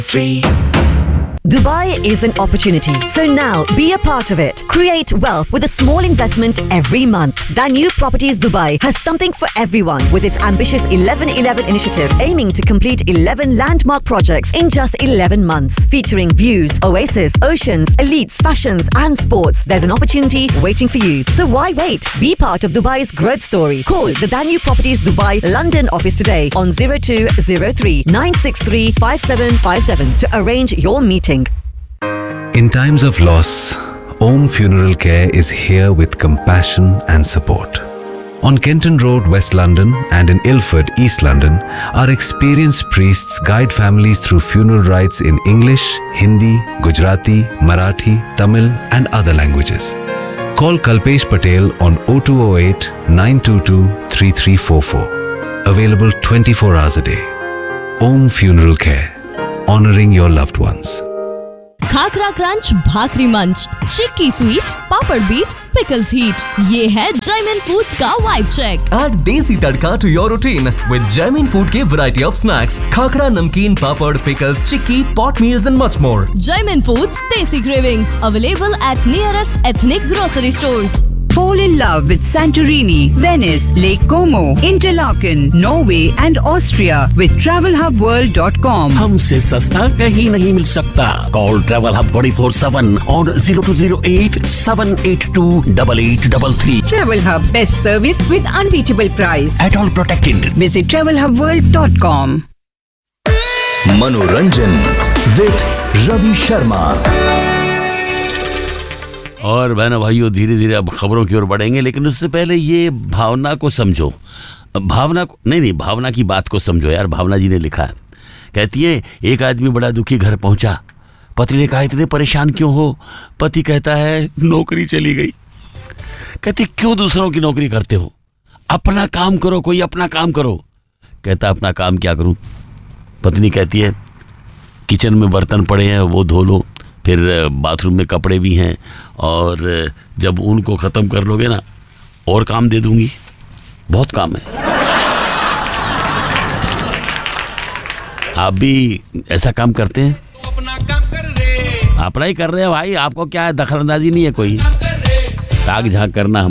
Free. Dubai is an opportunity, so now be a part of it. Create wealth with a small investment every month. Danube Properties Dubai has something for everyone with its ambitious 11-11 initiative aiming to complete 11 landmark projects in just 11 months. Featuring views, oasis, oceans, elites, fashions and sports. There's an opportunity waiting for you. So why wait? Be part of Dubai's growth story. Call the Danube Properties Dubai London office today on 0203 963 5757 to arrange your meeting. In times of loss, Om Funeral Care is here with compassion and support. On Kenton Road, West London and in Ilford, East London, our experienced priests guide families through funeral rites in English, Hindi, Gujarati, Marathi, Tamil and other languages. Call Kalpesh Patel on 0208 922 3344. Available 24 hours a day. Om Funeral Care. Honoring your loved ones. Khakhra crunch, भाकरी मंच, चिक्की sweet, पापड़ beat, pickles heat. ये है Jaymin foods का vibe check. Add desi tadka to your routine with Jaimin Food के variety of snacks, khakhra, नमकीन, पापड़, pickles, chikki, pot meals and much more. Jaimin Foods Desi Cravings available at nearest ethnic grocery stores. Fall in love with Santorini, Venice, Lake Como, Interlaken, Norway and Austria with TravelHubWorld.com. हमसे सस्ता कहीं नहीं मिल सकता. Call Travel Hub 24/7 on 0208 782 8833. Travel Hub, best service with unbeatable price. At all protected. Visit TravelHubWorld.com. मनोरंजन with Ravi Sharma. और बहनों भाइयों, धीरे धीरे अब खबरों की ओर बढ़ेंगे, लेकिन उससे पहले ये भावना को समझो. भावना की बात को समझो यार. भावना जी ने लिखा है, कहती है एक आदमी बड़ा दुखी घर पहुंचा. पति ने कहा इतने परेशान क्यों हो? पति कहता है नौकरी चली गई. कहती क्यों दूसरों की नौकरी करते हो? अपना काम करो, कोई अपना काम करो. कहता अपना काम क्या करूं? पत्नी कहती है किचन में बर्तन पड़े हैं वो धो लो, फिर बाथरूम में कपड़े भी हैं, और जब उनको ख़त्म कर लोगे ना और काम दे दूंगी, बहुत काम है. आप भी ऐसा काम करते हैं? अपना ही कर रहे हैं भाई, आपको क्या है, दखलंदाजी नहीं है कोई. ताक झांक करना